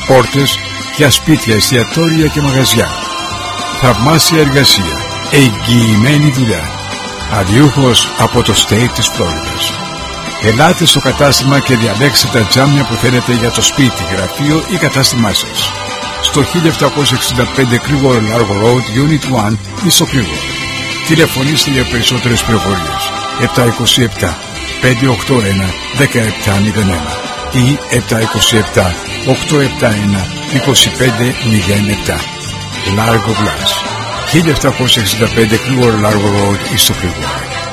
πόρτες για σπίτια, εστιατόρια και μαγαζιά. Θαυμάσια εργασία, εγγυημένη δουλειά. Αδιούχος από το state της Φλόριδας. Ελάτε στο κατάστημα και διαλέξτε τα τζάμια που θέλετε για το σπίτι, γραφείο ή κατάστημά σας. Στο 1765 Κρήγορο Largo Road, Unit 1, στο Κρήγορο. Τηλεφωνήστε για περισσότερες πληροφορίες. 727 581 1701 ή 727 871 2507. Largo Glass, 1765 Κρήγορο Largo Road, στο Κρήγορο.